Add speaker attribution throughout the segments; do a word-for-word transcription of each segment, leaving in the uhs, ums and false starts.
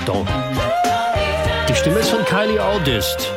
Speaker 1: Don't. Die Stimme ist von Kylie August.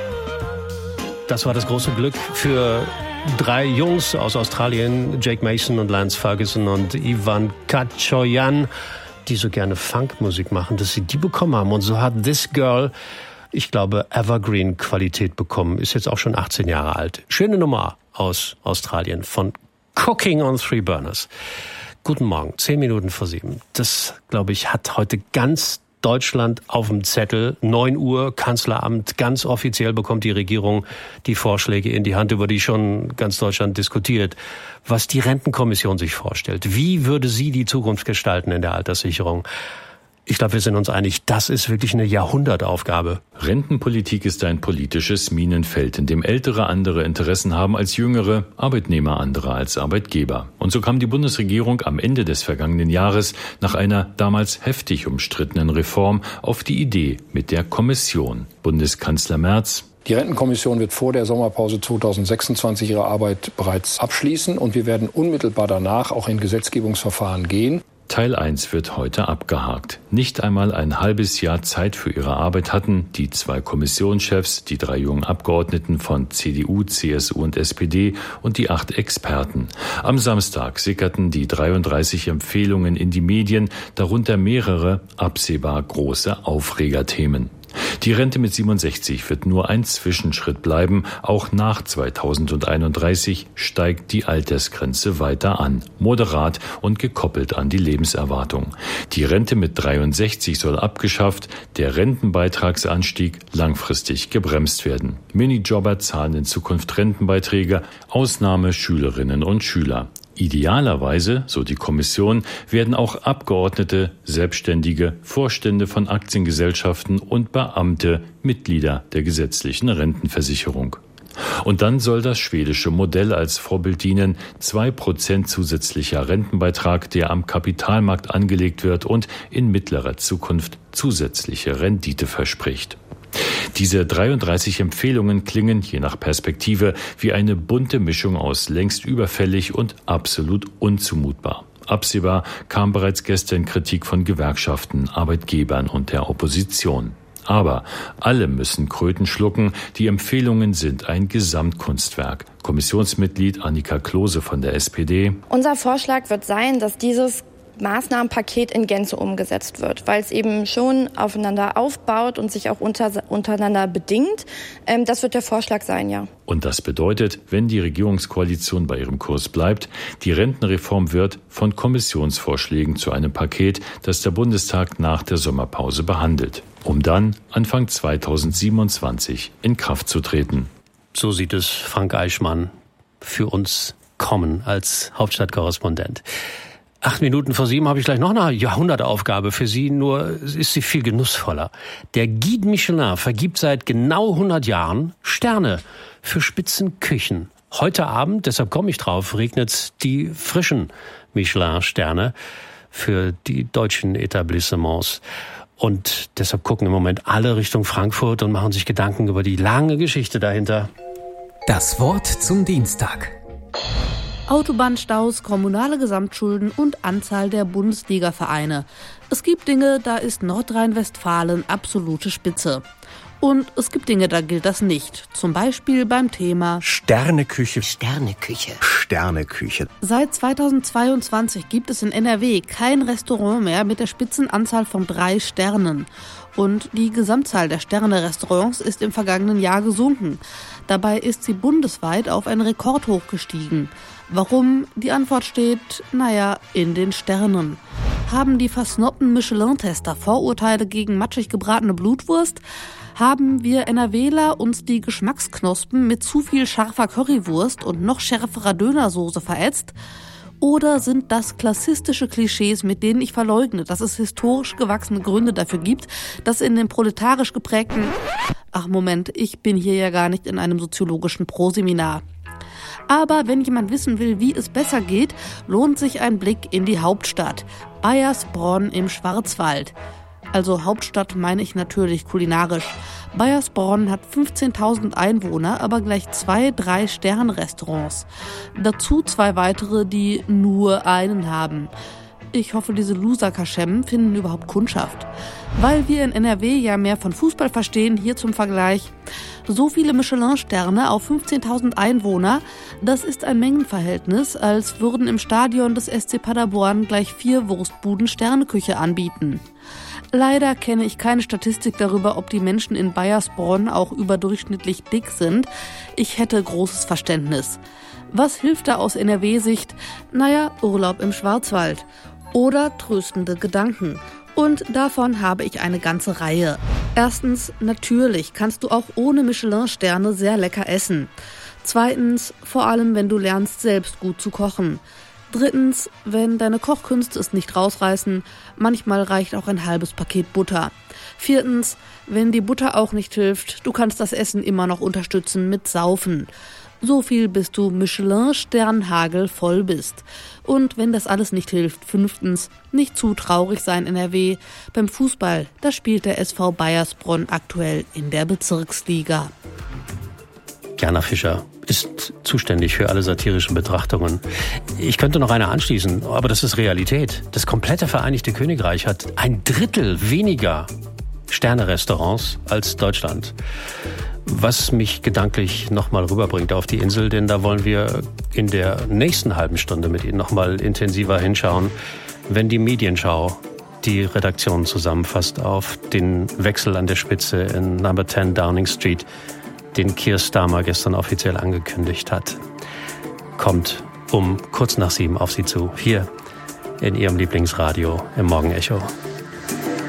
Speaker 1: Das war das große Glück für drei Jungs aus Australien, Jake Mason und Lance Ferguson und Ivan Kachoyan, die so gerne Funkmusik machen, dass sie die bekommen haben. Und so hat This Girl, ich glaube, Evergreen-Qualität bekommen. Ist jetzt auch schon achtzehn Jahre alt. Schöne Nummer aus Australien von Cooking on Three Burners. Guten Morgen, zehn Minuten vor sieben. Das, glaube ich, hat heute ganz Deutschland auf dem Zettel. neun Uhr, Kanzleramt, ganz offiziell bekommt die Regierung die Vorschläge in die Hand, über die schon ganz Deutschland diskutiert, was die Rentenkommission sich vorstellt. Wie würde sie die Zukunft gestalten in der Alterssicherung? Ich glaube, wir sind uns einig, das ist wirklich eine Jahrhundertaufgabe.
Speaker 2: Rentenpolitik ist ein politisches Minenfeld, in dem Ältere andere Interessen haben als Jüngere, Arbeitnehmer andere als Arbeitgeber. Und so kam die Bundesregierung am Ende des vergangenen Jahres nach einer damals heftig umstrittenen Reform auf die Idee mit der Kommission. Bundeskanzler Merz:
Speaker 3: Die Rentenkommission wird vor der Sommerpause zweitausendsechsundzwanzig ihre Arbeit bereits abschließen und wir werden unmittelbar danach auch in Gesetzgebungsverfahren gehen.
Speaker 2: Teil eins wird heute abgehakt. Nicht einmal ein halbes Jahr Zeit für ihre Arbeit hatten die zwei Kommissionschefs, die drei jungen Abgeordneten von C D U, C S U und S P D und die acht Experten. Am Samstag sickerten die dreiunddreißig Empfehlungen in die Medien, darunter mehrere absehbar große Aufregerthemen. Die Rente mit siebenundsechzig wird nur ein Zwischenschritt bleiben. Auch nach zweitausendeinunddreißig steigt die Altersgrenze weiter an, moderat und gekoppelt an die Lebenserwartung. Die Rente mit dreiundsechzig soll abgeschafft, der Rentenbeitragsanstieg langfristig gebremst werden. Minijobber zahlen in Zukunft Rentenbeiträge, Ausnahme Schülerinnen und Schüler. Idealerweise, so die Kommission, werden auch Abgeordnete, Selbstständige, Vorstände von Aktiengesellschaften und Beamte Mitglieder der gesetzlichen Rentenversicherung. Und dann soll das schwedische Modell als Vorbild dienen, zwei Prozent zusätzlicher Rentenbeitrag, der am Kapitalmarkt angelegt wird und in mittlerer Zukunft zusätzliche Rendite verspricht. Diese dreiunddreißig Empfehlungen klingen, je nach Perspektive, wie eine bunte Mischung aus längst überfällig und absolut unzumutbar. Absehbar kam bereits gestern Kritik von Gewerkschaften, Arbeitgebern und der Opposition. Aber alle müssen Kröten schlucken. Die Empfehlungen sind ein Gesamtkunstwerk. Kommissionsmitglied Annika Klose von der S P D:
Speaker 4: Unser Vorschlag wird sein, dass dieses Maßnahmenpaket in Gänze umgesetzt wird, weil es eben schon aufeinander aufbaut und sich auch unter, untereinander bedingt. Ähm, das wird der Vorschlag sein, ja.
Speaker 2: Und das bedeutet, wenn die Regierungskoalition bei ihrem Kurs bleibt, die Rentenreform wird von Kommissionsvorschlägen zu einem Paket, das der Bundestag nach der Sommerpause behandelt, um dann Anfang zweitausendsiebenundzwanzig in Kraft zu treten.
Speaker 1: So sieht es Frank Eichmann für uns kommen als Hauptstadtkorrespondent. Acht Minuten vor sieben habe ich gleich noch eine Jahrhundertaufgabe für Sie, nur ist sie viel genussvoller. Der Guide Michelin vergibt seit genau hundert Jahren Sterne für Spitzenküchen. Heute Abend, deshalb komme ich drauf, regnet die frischen Michelin-Sterne für die deutschen Etablissements. Und deshalb gucken im Moment alle Richtung Frankfurt und machen sich Gedanken über die lange Geschichte dahinter.
Speaker 5: Das Wort zum Dienstag.
Speaker 6: Autobahnstaus, kommunale Gesamtschulden und Anzahl der Bundesliga-Vereine. Es gibt Dinge, da ist Nordrhein-Westfalen absolute Spitze. Und es gibt Dinge, da gilt das nicht. Zum Beispiel beim Thema
Speaker 7: Sterneküche.
Speaker 8: Sterneküche.
Speaker 7: Sterneküche.
Speaker 6: Seit zweitausendzweiundzwanzig gibt es in N R W kein Restaurant mehr mit der Spitzenanzahl von drei Sternen. Und die Gesamtzahl der Sterne-Restaurants ist im vergangenen Jahr gesunken. Dabei ist sie bundesweit auf einen Rekordhoch gestiegen. Warum? Die Antwort steht, naja, in den Sternen. Haben die versnobten Michelin-Tester Vorurteile gegen matschig gebratene Blutwurst? Haben wir NRWler uns die Geschmacksknospen mit zu viel scharfer Currywurst und noch schärferer Dönersoße verätzt? Oder sind das klassistische Klischees, mit denen ich verleugne, dass es historisch gewachsene Gründe dafür gibt, dass in den proletarisch geprägten... Ach Moment, ich bin hier ja gar nicht in einem soziologischen Proseminar. Aber wenn jemand wissen will, wie es besser geht, lohnt sich ein Blick in die Hauptstadt, Baiersbronn im Schwarzwald. Also Hauptstadt meine ich natürlich kulinarisch. Baiersbronn hat fünfzehntausend Einwohner, aber gleich zwei Drei-Sterne-Restaurants. Dazu zwei weitere, die nur einen haben. Ich hoffe, diese Loser-Kaschem finden überhaupt Kundschaft. Weil wir in N R W ja mehr von Fußball verstehen, hier zum Vergleich. So viele Michelin-Sterne auf fünfzehntausend Einwohner, das ist ein Mengenverhältnis, als würden im Stadion des S C Paderborn gleich vier Wurstbuden Sterneküche anbieten. Leider kenne ich keine Statistik darüber, ob die Menschen in Baiersbronn auch überdurchschnittlich dick sind. Ich hätte großes Verständnis. Was hilft da aus N R W-Sicht? Naja, Urlaub im Schwarzwald. Oder tröstende Gedanken. Und davon habe ich eine ganze Reihe. Erstens, natürlich kannst du auch ohne Michelin-Sterne sehr lecker essen. Zweitens, vor allem wenn du lernst, selbst gut zu kochen. Drittens, wenn deine Kochkünste es nicht rausreißen, manchmal reicht auch ein halbes Paket Butter. Viertens, wenn die Butter auch nicht hilft, du kannst das Essen immer noch unterstützen mit Saufen. So viel, bis du Michelin-Sternhagel voll bist. Und wenn das alles nicht hilft, fünftens, nicht zu traurig sein N R W. Beim Fußball, da spielt der S V Baiersbronn aktuell in der Bezirksliga.
Speaker 1: Jana Fischer ist zuständig für alle satirischen Betrachtungen. Ich könnte noch eine anschließen, aber das ist Realität. Das komplette Vereinigte Königreich hat ein Drittel weniger Sterne-Restaurants als Deutschland. Was mich gedanklich nochmal rüberbringt auf die Insel, denn da wollen wir in der nächsten halben Stunde mit Ihnen nochmal intensiver hinschauen, wenn die Medienschau die Redaktion zusammenfasst auf den Wechsel an der Spitze in Number zehn Downing Street, den Keir Starmer gestern offiziell angekündigt hat. Kommt um kurz nach sieben auf Sie zu, hier in Ihrem Lieblingsradio im Morgenecho.